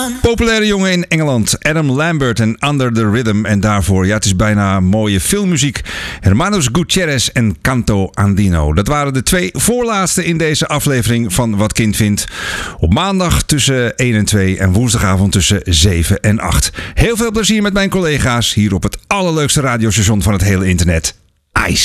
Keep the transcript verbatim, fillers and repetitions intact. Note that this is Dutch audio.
Populaire jongen in Engeland, Adam Lambert en Under the Rhythm. En daarvoor, ja, het is bijna mooie filmmuziek. Hermanos Gutierrez en Canto Andino. Dat waren de twee voorlaatste in deze aflevering van Wat Kind Vindt. Op maandag tussen één en twee en woensdagavond tussen zeven en acht. Heel veel plezier met mijn collega's hier op het allerleukste radiostation van het hele internet. Ice.